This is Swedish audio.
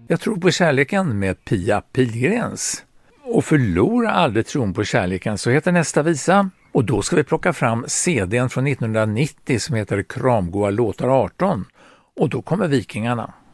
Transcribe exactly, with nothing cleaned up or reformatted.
Jag tror på kärleken med Pia Pilgrens. Och förlora aldrig tron på kärleken, så heter nästa visa. Och då ska vi plocka fram C D:n från nittonhundranittio som heter Kramgoa låtar arton. Och då kommer Vikingarna.